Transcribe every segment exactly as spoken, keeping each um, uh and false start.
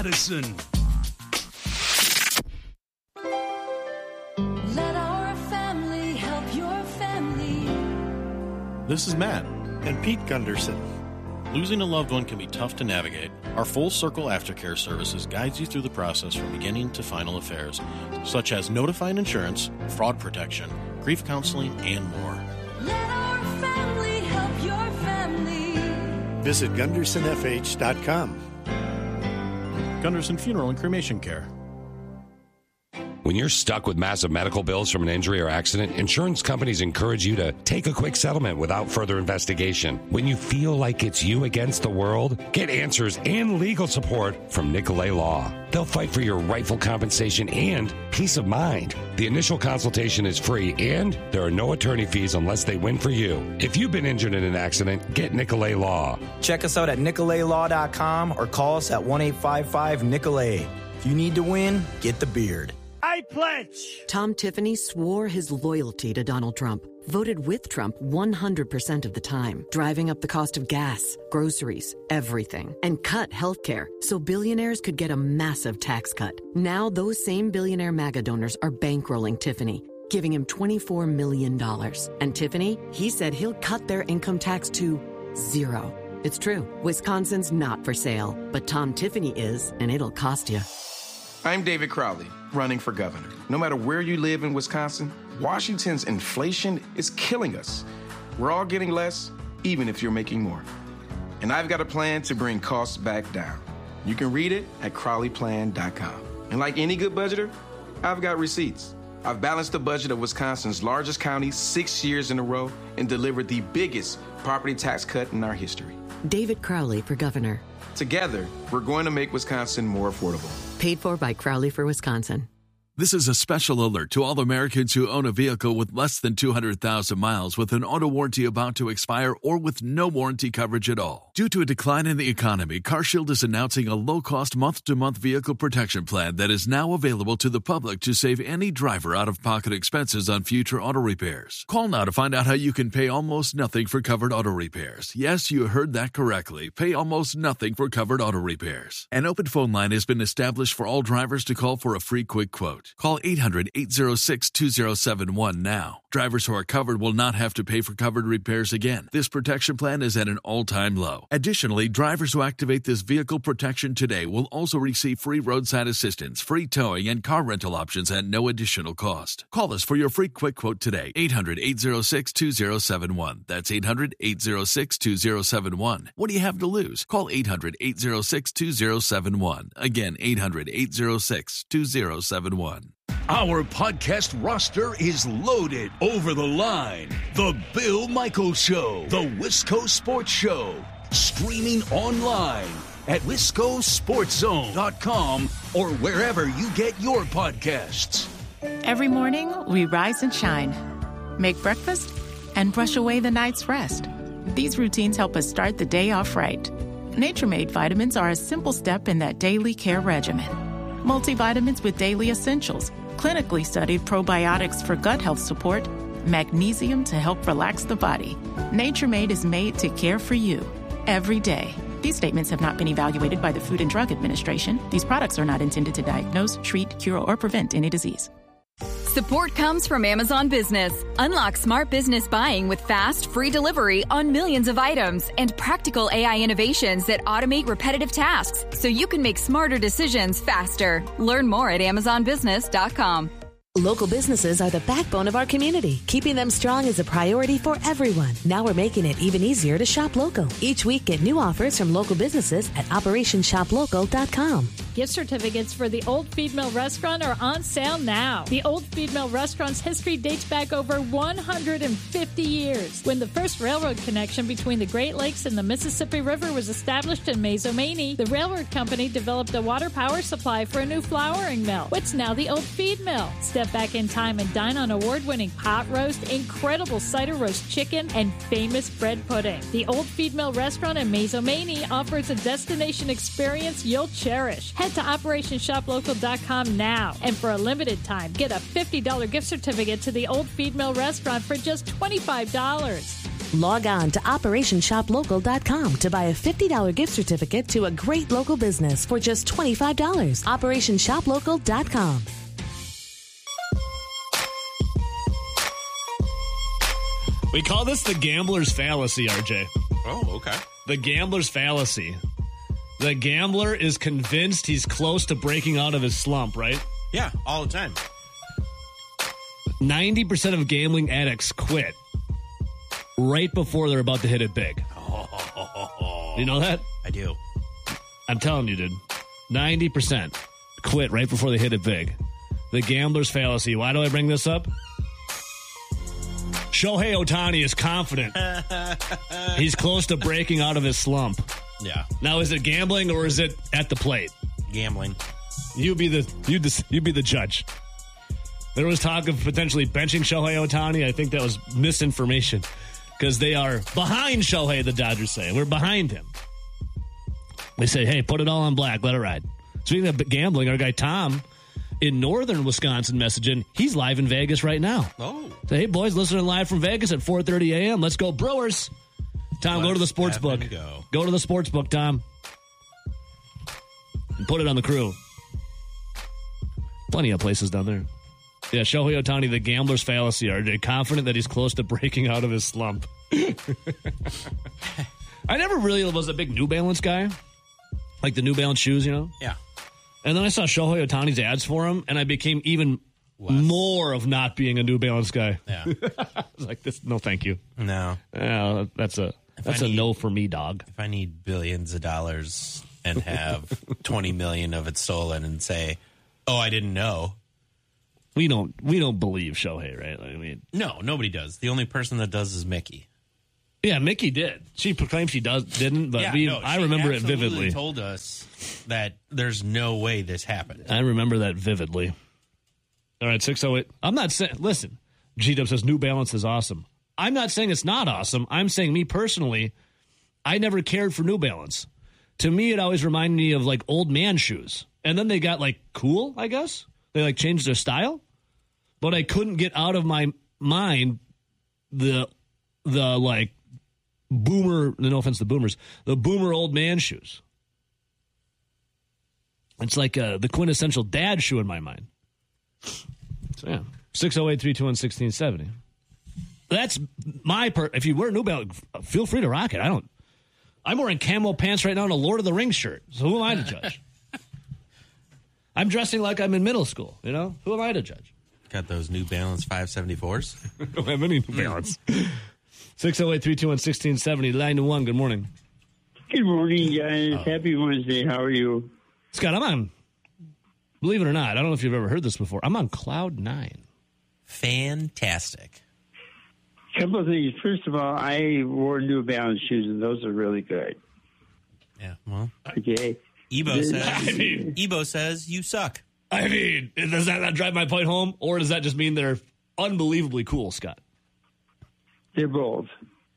Madison. Let our family help your family. This is Matt. And Pete Gunderson. Losing a loved one can be tough to navigate. Our Full Circle Aftercare Services guides you through the process from beginning to final affairs, such as notifying insurance, fraud protection, grief counseling, and more. Let our family help your family. Visit Gunderson F H dot com. Gunderson Funeral and Cremation Care. When you're stuck with massive medical bills from an injury or accident, insurance companies encourage you to take a quick settlement without further investigation. When you feel like it's you against the world, get answers and legal support from Nicolay Law. They'll fight for your rightful compensation and peace of mind. The initial consultation is free, and there are no attorney fees unless they win for you. If you've been injured in an accident, get Nicolay Law. Check us out at Nicolay Law dot com or call us at one eight five five Nicolay. If you need to win, get the beard. I pledge. Tom Tiffany swore his loyalty to Donald Trump, voted with Trump one hundred percent of the time, driving up the cost of gas, groceries, everything, and cut health care so billionaires could get a massive tax cut. Now those same billionaire MAGA donors are bankrolling Tiffany, giving him twenty-four million dollars. And Tiffany, he said he'll cut their income tax to zero. It's true. Wisconsin's not for sale, but Tom Tiffany is, and it'll cost you. I'm David Crowley, running for governor. No matter where you live in Wisconsin, Washington's inflation is killing us. We're all getting less, even if you're making more. And I've got a plan to bring costs back down. You can read it at crowley plan dot com. And like any good budgeter, I've got receipts. I've balanced the budget of Wisconsin's largest county six years in a row and delivered the biggest property tax cut in our history. David Crowley for governor. Together, we're going to make Wisconsin more affordable. Paid for by Crowley for Wisconsin. This is a special alert to all Americans who own a vehicle with less than two hundred thousand miles with an auto warranty about to expire or with no warranty coverage at all. Due to a decline in the economy, CarShield is announcing a low-cost month-to-month vehicle protection plan that is now available to the public to save any driver out-of-pocket expenses on future auto repairs. Call now to find out how you can pay almost nothing for covered auto repairs. Yes, you heard that correctly. Pay almost nothing for covered auto repairs. An open phone line has been established for all drivers to call for a free quick quote. Call eight hundred, eight oh six, two oh seven one now. Drivers who are covered will not have to pay for covered repairs again. This protection plan is at an all-time low. Additionally, drivers who activate this vehicle protection today will also receive free roadside assistance, free towing, and car rental options at no additional cost. Call us for your free quick quote today. eight hundred, eight oh six, two oh seven one. That's eight hundred, eight oh six, two oh seven one. What do you have to lose? Call eight hundred, eight oh six, two oh seven one. Again, eight hundred, eight oh six, two oh seven one. Our podcast roster is loaded. Over the Line, The Bill Michaels Show, The Wisco Sports Show, streaming online at wisco sports zone dot com or wherever you get your podcasts. Every morning, we rise and shine, make breakfast, and brush away the night's rest. These routines help us start the day off right. Nature Made vitamins are a simple step in that daily care regimen. Multivitamins with daily essentials, clinically studied probiotics for gut health support, magnesium to help relax the body. Nature Made is made to care for you every day. These statements have not been evaluated by the Food and Drug Administration. These products are not intended to diagnose, treat, cure, or prevent any disease. Support comes from Amazon Business. Unlock smart business buying with fast, free delivery on millions of items and practical A I innovations that automate repetitive tasks so you can make smarter decisions faster. Learn more at amazon business dot com. Local businesses are the backbone of our community. Keeping them strong is a priority for everyone. Now we're making it even easier to shop local. Each week, get new offers from local businesses at operation shop local dot com. Gift certificates for the Old Feed Mill Restaurant are on sale now. The Old Feed Mill Restaurant's history dates back over one hundred fifty years, when the first railroad connection between the Great Lakes and the Mississippi River was established in Mazomaney. The railroad company developed a water power supply for a new flouring mill, what's now the Old Feed Mill. Step back in time and dine on award-winning pot roast, incredible cider roast chicken, and famous bread pudding. The Old Feed Mill Restaurant in Mazomaney offers a destination experience you'll cherish. Head to operation shop local dot com now, and for a limited time, get a fifty dollars gift certificate to the Old Feed Mill Restaurant for just twenty-five dollars. Log on to operation shop local dot com to buy a fifty dollars gift certificate to a great local business for just twenty-five dollars. operation shop local dot com. We call this the gambler's fallacy, R J. Oh, okay. The gambler's fallacy. The gambler is convinced he's close to breaking out of his slump, right? Yeah, all the time. ninety percent of gambling addicts quit right before they're about to hit it big. Oh, you know that? I do. I'm telling you, dude. ninety percent quit right before they hit it big. The gambler's fallacy. Why do I bring this up? Shohei Ohtani is confident he's close to breaking out of his slump. Yeah. Now, is it gambling or is it at the plate? Gambling. You be the you you be the judge. There was talk of potentially benching Shohei Ohtani. I think that was misinformation because they are behind Shohei, the Dodgers say. We're behind him. They say, hey, put it all on black. Let it ride. Speaking of gambling, our guy Tom in northern Wisconsin messaging, he's live in Vegas right now. Oh. Say, hey, boys, listening live from Vegas at four thirty a.m. Let's go Brewers. Tom, Let's go to the sports book. Go. go to the sports book, Tom. And put it on the crew. Plenty of places down there. Yeah, Shohei Ohtani, the gambler's fallacy. Are they confident that he's close to breaking out of his slump? I never really was a big New Balance guy. Like the New Balance shoes, you know? Yeah. And then I saw Shohei Ohtani's ads for him, and I became even Less. more of not being a New Balance guy. Yeah. I was like, this, no, thank you. No. Yeah, that's a if that's I a need, no for me, dog. If I need billions of dollars and have twenty million of it stolen and say, oh, I didn't know. We don't we don't believe Shohei, right? I mean, no, nobody does. The only person that does is Mickey. Yeah, Mickey did. She proclaimed she does didn't, but yeah, we, no, I remember it vividly. vividly. Told us that there's no way this happened. I remember that vividly. All right, six oh eight. I'm not saying. Listen, G-Dub says New Balance is awesome. I'm not saying it's not awesome. I'm saying me personally, I never cared for New Balance. To me, it always reminded me of like old man shoes. And then they got like cool, I guess. They like changed their style. But I couldn't get out of my mind the the like boomer, no offense to boomers, the boomer old man shoes. It's like uh, the quintessential dad shoe in my mind. So yeah, six oh eight, three two one, one six seven oh. That's my per. If you wear New Balance, feel free to rock it. I don't. I'm wearing camo pants right now and a Lord of the Rings shirt. So who am I to judge? I'm dressing like I'm in middle school. You know, who am I to judge? Got those New Balance five seventy-fours? I don't have any New Balance. six oh eight, three two one, one six seven oh. Line to one. Good morning. Good morning, guys. Oh. Happy Wednesday. How are you? Scott, I'm on. Believe it or not, I don't know if you've ever heard this before. I'm on cloud nine. Fantastic. Couple of things. First of all, I wore New Balance shoes, and those are really good. Yeah, well. Okay. Ebo says, I mean, Ebo says you suck. I mean, does that not drive my point home? Or does that just mean they're unbelievably cool, Scott? They're both.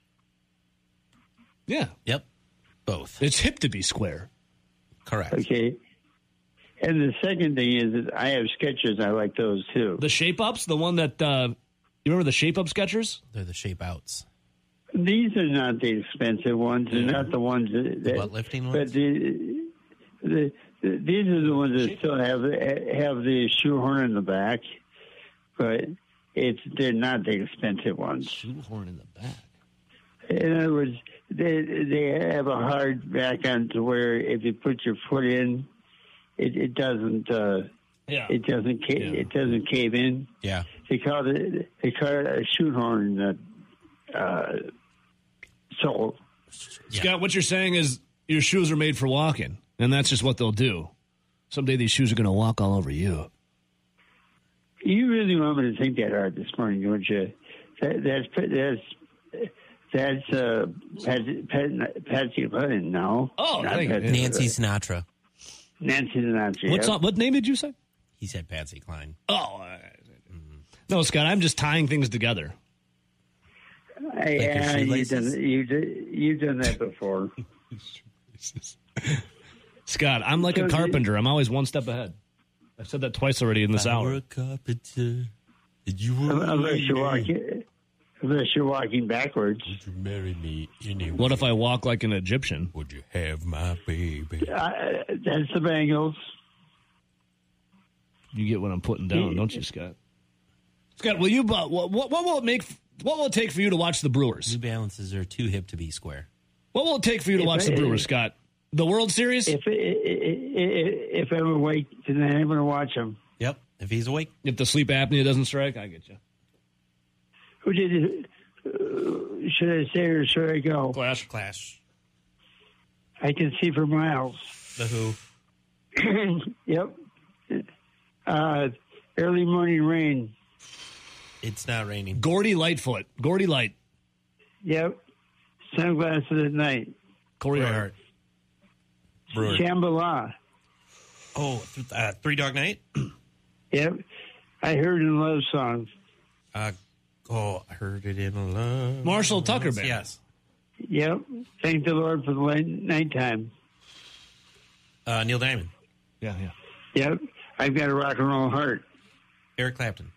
Yeah. Yep. Both. It's hip to be square. Correct. Okay. And the second thing is that I have Skechers. I like those, too. The shape-ups, the one that, uh, you remember the shape-up Skechers? They're the shape-outs. These are not the expensive ones. They're not the ones that... The butt lifting ones? But the, the, the, these are the ones that still have have the shoehorn in the back. But it's they're not the expensive ones. Shoehorn in the back? In other words, they they have a hard back on to where if you put your foot in, it, it doesn't uh, yeah. it doesn't ca- yeah. it doesn't cave in. Yeah. They call it they call it a shoehorn uh, uh, sole. Yeah. Scott, what you're saying is your shoes are made for walking, and that's just what they'll do. Someday these shoes are going to walk all over you. You really want me to think that hard this morning, don't you? That, that's that's that's uh, Patsy, Patsy Cline now. Oh, Not Patsy, Nancy Sinatra. Nancy Sinatra. What's yeah. up? What name did you say? He said Patsy Cline. Oh, mm-hmm. No, Scott. I'm just tying things together. I, yeah, you've done, you've, you've done that before. Scott, I'm like a carpenter. I'm always one step ahead. I've said that twice already in this I hour. were a carpenter. You were unless you walk in, unless you're walking backwards. Would you marry me anyway? What if I walk like an Egyptian? Would you have my baby? Uh, that's the Bengals. You get what I'm putting down, don't you, Scott? Scott, will you? Uh, what, what will it make? What will it take for you to watch the Brewers? New Balances are too hip to be square. What will it take for you to If watch it- the Brewers, Scott? The World Series? If if I'm awake, then I'm going to watch them. Yep. If he's awake. If the sleep apnea doesn't strike, I get you. Who did it? Uh, should I say or should I go? Clash. Clash. I can see for miles. The Who. Yep. Uh, early morning rain. It's not raining. Gordy Lightfoot. Gordy Light. Yep. Sunglasses at night. Corey Corey Hart. Brewer. Shambhala. Oh, uh, Three Dog Night? Yep. I heard in love songs. Uh, oh, I heard it in love. Marshall Tucker Band. Yes. Yep. Thank the Lord for the light nighttime. Uh, Neil Diamond. Yeah, yeah. Yep. I've got a rock and roll heart. Eric Clapton.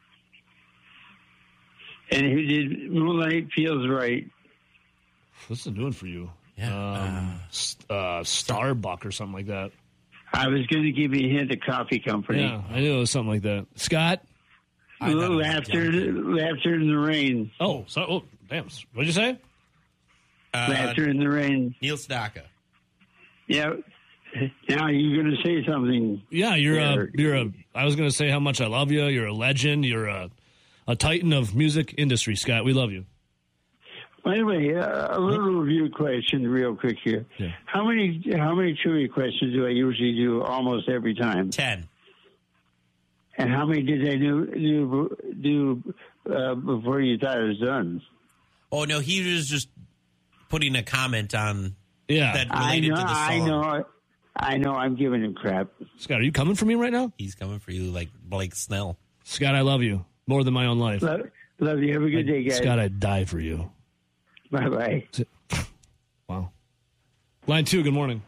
And who did Moonlight Feels Right? What's it doing for you? Yeah. Um, uh, uh, Starbuck or something like that. I was going to give you a hint of coffee company. Yeah, I knew it was something like that. Scott? Laughter, laughter in the rain. Oh, so, oh damn. What'd you say? Uh, Laughter in the rain. Neil Sedaka. Yep. Now you're going to say something. Yeah, you're a, there. you're a, I was going to say how much I love you. You're a legend. You're a, a titan of music industry, Scott. We love you. By the way, uh, a little review question real quick here. Yeah. How many how many trivia questions do I usually do almost every time? Ten. And how many did I do, do, do uh, before you thought it was done? Oh, no, he was just putting a comment on Yeah. that I related know, to the I song. know, I know I'm giving him crap. Scott, are you coming for me right now? He's coming for you like Blake Snell. Scott, I love you more than my own life. Love, love you. Have a good day, guys. Scott, I'd die for you. Bye-bye. Wow. Line two, good morning.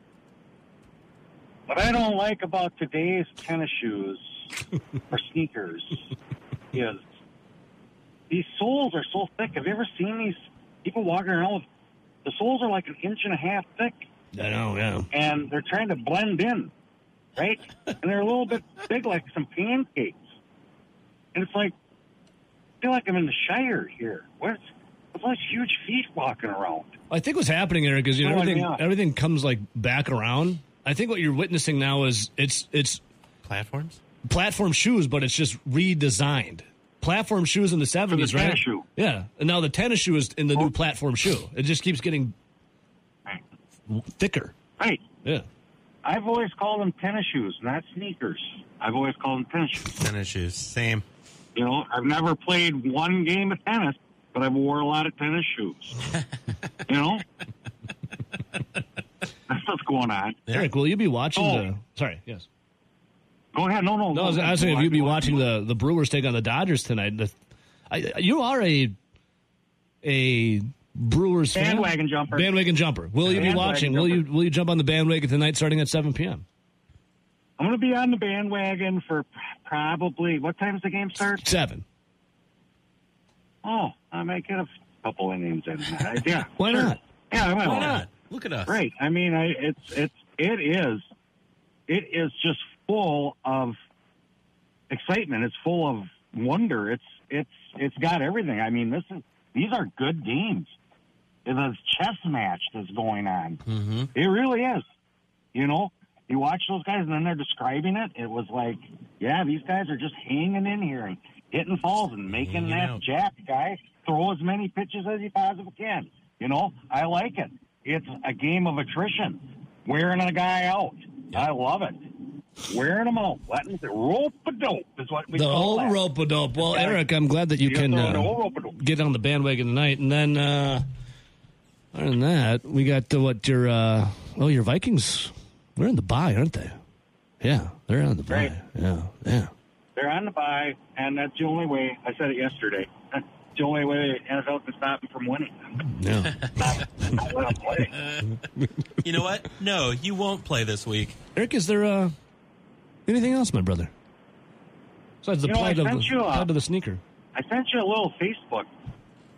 What I don't like about today's tennis shoes or sneakers is these soles are so thick. Have you ever seen these people walking around with the soles are like an inch and a half thick? I know, yeah. And they're trying to blend in, right? And they're a little bit big, like some pancakes. And it's like, I feel like I'm in the Shire here. Where's What's all these huge feet walking around? I think what's happening, Eric, is you know Oh, everything yeah. everything comes like back around. I think what you're witnessing now is it's it's Platforms? platform shoes, but it's just redesigned. Platform shoes in the seventies, right? tennis shoe. Yeah, and now the tennis shoe is in the new platform shoe. It just keeps getting thicker. Right. Yeah. I've always called them tennis shoes, not sneakers. I've always called them tennis shoes. Tennis shoes. Same. You know, I've never played one game of tennis, but I've wore a lot of tennis shoes. You know? That's what's going on. Eric, will you be watching Oh. the? Sorry, yes. Go ahead. No, no. No, I go was ahead. asking if Go you'd be ahead. watching the, the Brewers take on the Dodgers tonight. The, I, you are a a Brewers fan? Bandwagon jumper. Bandwagon jumper. Will you be Bandwagon watching? Will you jumper. will you jump on the bandwagon tonight, starting at seven p.m.? I'm going to be on the bandwagon for probably, what time does the game start? Seven. Oh, I might get a couple innings in. Uh, yeah. Why sure. not? Yeah, I might. Why not? Look at us. Right. I mean, I, it's it's it is it is just full of excitement. It's full of wonder. It's it's it's got everything. I mean, this is these are good games. It's a chess match that's going on. Mm-hmm. It really is. You know, you watch those guys and then they're describing it. It was like, yeah, these guys are just hanging in here and hitting balls and making Hanging that out. jack guy throw as many pitches as he possibly can. You know, I like it. It's a game of attrition, wearing a guy out. I love it. Wearing them out, letting the rope-a-dope is what we The call old that. rope-a-dope. Well, Yeah. Eric, I'm glad that you Yeah, can the uh, old rope-a-dope. get on the bandwagon tonight. And then, uh, other than that, we got the, what your uh, oh your Vikings. They're in the bye, aren't they? Yeah, they're on the bye. Right. Yeah, yeah. They're on the bye, and that's the only way. I said it yesterday. That's the only way N F L can stop them from winning. Yeah. Stop them playing. You know what? No, you won't play this week. Eric, is there uh, anything else, my brother? Besides the You know, I plight of, sent the, you a- plight of the sneaker. I sent you a little Facebook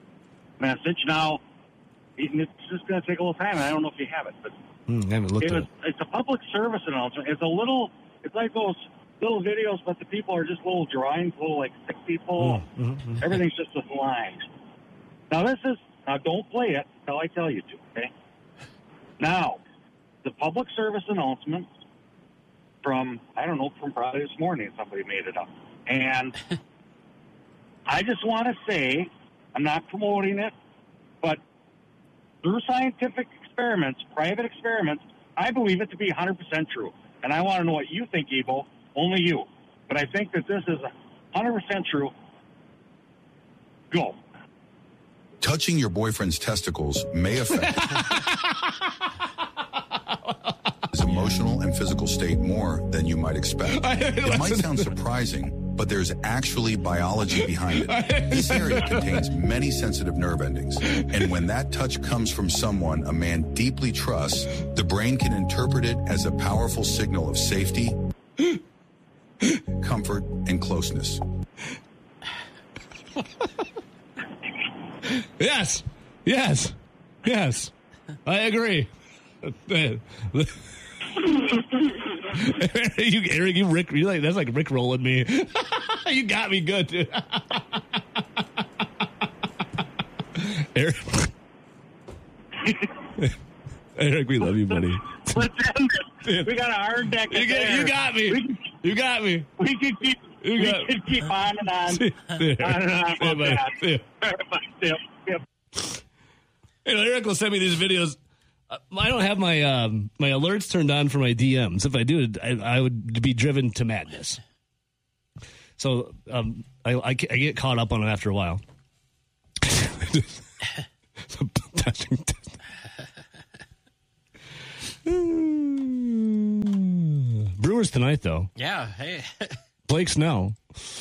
message. Now, it's just going to take a little time, and I don't know if you have it, but Mm, I haven't looked it at was, it. it's a public service announcement. It's a little, it's like those little videos, but the people are just little drawings, little like sick people. Mm, mm, mm. Everything's just with lines. Now, this is, now don't play it until I tell you to, okay? Now, the public service announcement from, I don't know, from probably this morning, somebody made it up. And I just want to say, I'm not promoting it, but through scientific experiments, private experiments, I believe it to be one hundred percent true. And I want to know what you think, Evo, only you. But I think that this is one hundred percent true. Go. Touching your boyfriend's testicles may affect his emotional and physical state more than you might expect. It might sound surprising, but there's actually biology behind it. This area contains many sensitive nerve endings, and when that touch comes from someone a man deeply trusts, the brain can interpret it as a powerful signal of safety, comfort, and closeness. Yes, yes, yes. I agree. you, Eric, you Rick, you like that's like Rick rolling me. You got me good, dude. Eric, Eric, we love you, buddy. Let's end it. We got a hard deck. You, get, you got me. We, you got me. We can keep. You we got can keep on and on. See, see, on and on. see, buddy. See. Yep, yep. You know, Eric will send me these videos. Uh, I don't have my um, my alerts turned on for my D Ms. If I do, I, I would be driven to madness. So um, I, I, I get caught up on it after a while. Brewers tonight, though. Yeah. Hey. Blake Snell.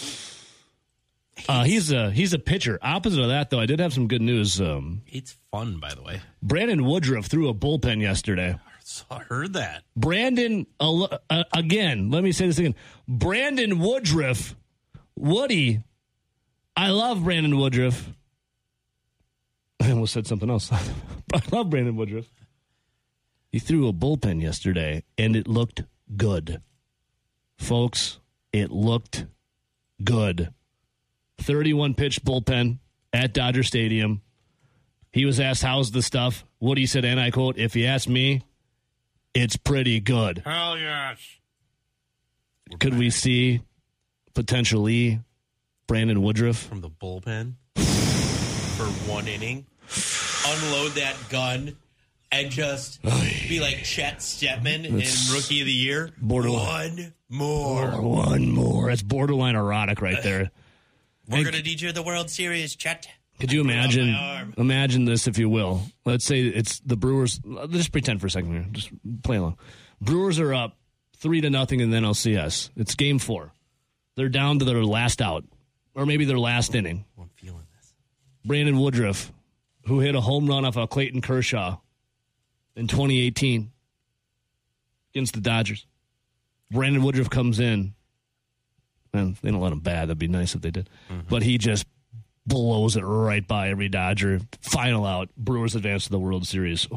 Uh, he's a he's a pitcher. Opposite of that, though, I did have some good news. Um, It's fun, by the way. Brandon Woodruff threw a bullpen yesterday. I heard that. Brandon, uh, again, let me say this again. Brandon Woodruff, Woody, I love Brandon Woodruff. I almost said something else. I love Brandon Woodruff. He threw a bullpen yesterday, and it looked good. Folks, it looked good. thirty-one pitch bullpen at Dodger Stadium. He was asked, how's the stuff? Woody said, and I quote, if you ask me, it's pretty good. Hell yes. Could we see potentially Brandon Woodruff From the bullpen for one inning. Unload that gun and just be like Chet Stedman in Rookie of the Year. Borderline. One more. Oh, one more. That's borderline erotic right there. We're going to need you at the World Series, Chet. Could you imagine imagine this, if you will? Let's say it's the Brewers. Just pretend for a second here. Just play along. Brewers are up three to nothing in the N L C S. It's game four. They're down to their last out, or maybe their last inning. I'm feeling this. Brandon Woodruff, who hit a home run off of Clayton Kershaw in twenty eighteen against the Dodgers. Brandon Woodruff comes in. And they don't let him bad. That'd be nice if they did. Mm-hmm. But he just blows it right by every Dodger. Final out. Brewers advance to the World Series.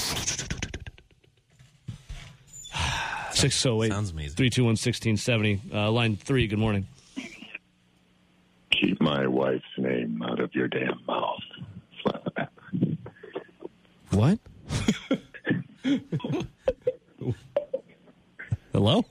six oh eight, three two one, one six seven zero. Uh, line three, good morning. Keep my wife's name out of your damn mouth. What? Hello?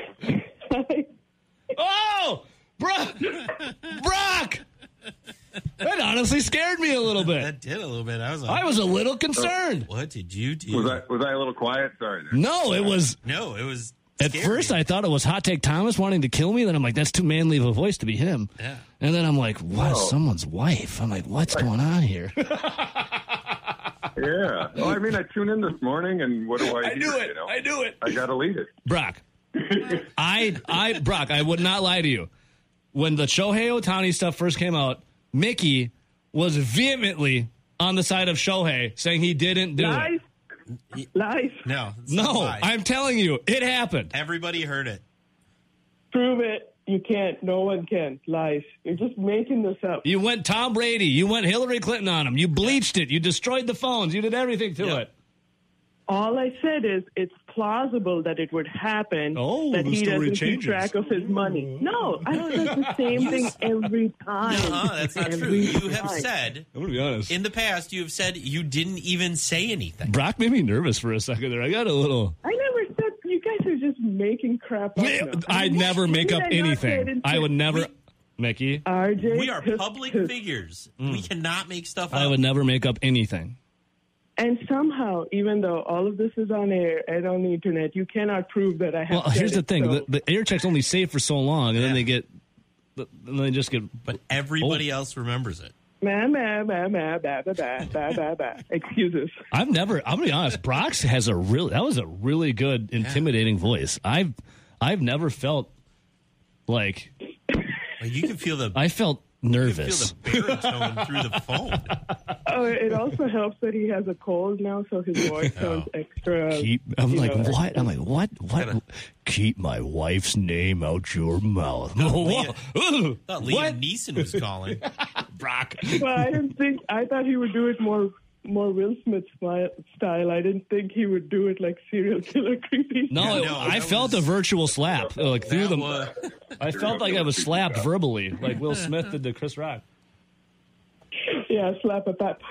Oh! Brock! Brock! That honestly scared me a little bit. That did a little bit. I was like, I was a little concerned. What did you do? Was I, was I a little quiet? Sorry. There. No, it was... No, it was... At scary. first, I thought it was Hot Take Thomas wanting to kill me. Then I'm like, that's too manly of a voice to be him. Yeah. And then I'm like, what? Whoa. Someone's wife. I'm like, what's going on here? Yeah. Well, I mean, I tuned in this morning, and what do I, I hear? knew it. You know? I knew it. I got to lead it. Brock. I, I, Brock, I would not lie to you. When the Shohei Ohtani stuff first came out, Mickey was vehemently on the side of Shohei, saying he didn't do Lies. it. Lies. No. No, I'm telling you, it happened. Everybody heard it. Prove it. You can't. No one can. Lies. You're just making this up. You went Tom Brady. You went Hillary Clinton on him. You bleached it. You destroyed the phones. You did everything to Yep. it. All I said is it's plausible that it would happen. Oh, that the he story doesn't changes. keep track of his money. No, I don't do the same thing every time. No, that's not true. Every You have time. said, I'm going to be honest. in the past, you have said you didn't even say anything. Brock made me nervous for a second there. I got a little... I never said. You guys are just making crap up. now. I never When make did up I not say it anything. in- I would never... Mickey? R J, We are just- public just- figures. We cannot make stuff up. I would never make up anything. And somehow, even though all of this is on air and on the internet, you cannot prove that I have. Well, said here's the it, thing. so- The, the air check's only saved for so long, and then they get... Then they just get... But everybody else remembers it. Bah, bah, bah, bah, bah, bah, bah, bah, bah, bah. Excuses. I've never... I'm going to be honest. Brock's has a real... That was a really good, intimidating voice. I've I've never felt like... Like, you can feel the... I felt nervous. You can feel the baritone through the phone. Oh, it also helps that he has a cold now, so his voice sounds extra. Keep, I'm you like, know, what? I'm like, what? What? Keep my wife's name out your mouth. Liam, Ugh. thought Liam What? Neeson was calling. Brock. Well, I didn't think. I thought he would do it more, more Will Smith smi- style. I didn't think he would do it like serial killer creepy. No, Yeah, no, I that felt was- a virtual slap, like through That the. was- I felt like I was slapped verbally, like Will Smith did to Chris Rock. Yeah, slap a pap.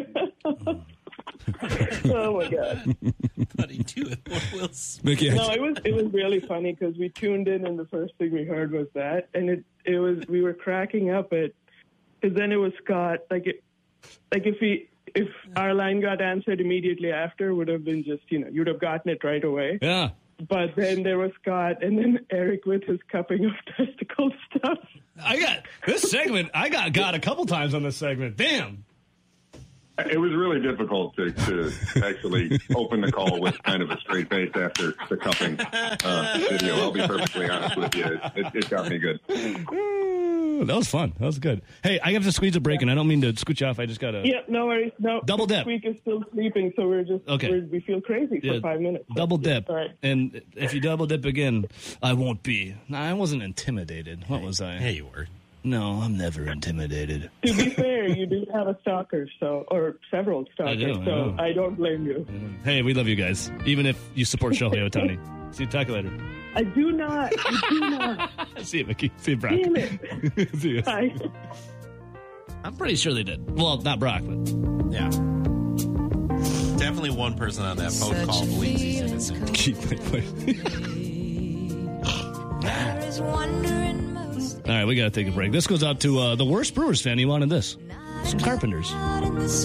Oh my god. Thought he'd do it more Will Smith. Mickey, No, it was it was really funny because we tuned in and the first thing we heard was that, and it it was we were cracking up at because then it was Scott like it like if he if our line got answered immediately after would have been just you know you'd have gotten it right away. Yeah. But then there was Scott and then Eric with his cupping of testicle stuff. I got this segment. I got got a couple times on this segment. Damn. It was really difficult to, to actually open the call with kind of a straight face after the cupping uh, video. I'll be perfectly honest with you. It, it got me good. That was fun. That was good. Hey, I have to squeeze a break, and I don't mean to scoot you off. I just got to. Yeah, no worries. No, Double dip. Squeak is still sleeping, so we're just Okay. we're, we feel crazy for Yeah, five minutes. Double dip. All right. And if you double dip again, I won't be. No, I wasn't intimidated. What was I? Yeah, you were. No, I'm never intimidated. To be fair, you do have a stalker, so or several stalkers, I do, I so know. I don't blame you. Hey, we love you guys, even if you support Shohei Ohtani. See you. Talk later. I do not. I do not. See you, Mickey. See you, Brock. Damn it. See you. Bye. I'm pretty sure they did. Well, not Brock, but Yeah. Definitely one person on that phone call believes he's innocent. keep my voice. There is wonder in most All right, we got to take a break. This goes out to uh, the worst Brewers fan. He wanted this. Some Carpenters. out in the